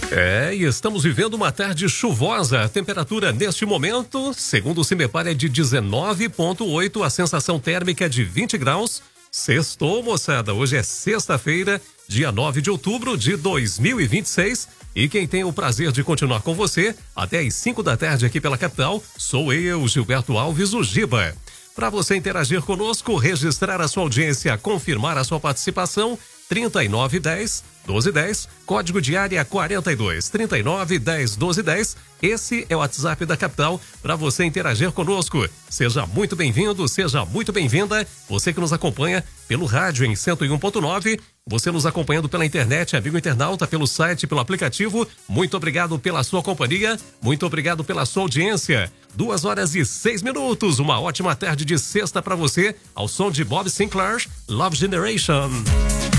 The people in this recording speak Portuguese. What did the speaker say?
E estamos vivendo uma tarde chuvosa. A temperatura neste momento, segundo o CIMEPAR, é de 19,8, a sensação térmica é de 20 graus. Sextou, moçada. Hoje é sexta-feira, dia 9 de outubro de 2026. E quem tem o prazer de continuar com você até às 5 da tarde aqui pela capital, sou eu, Gilberto Alves, o Giba. Para você interagir conosco, registrar a sua audiência, confirmar a sua participação, 3910-1210, código de área 42, 3910-1210. Esse é o WhatsApp da capital para você interagir conosco. Seja muito bem-vindo, seja muito bem-vinda. Você que nos acompanha pelo rádio em 101.9, você nos acompanhando pela internet, amigo internauta, pelo site, pelo aplicativo. Muito obrigado pela sua companhia, muito obrigado pela sua audiência. 2h06. Uma ótima tarde de sexta para você, ao som de Bob Sinclair, Love Generation.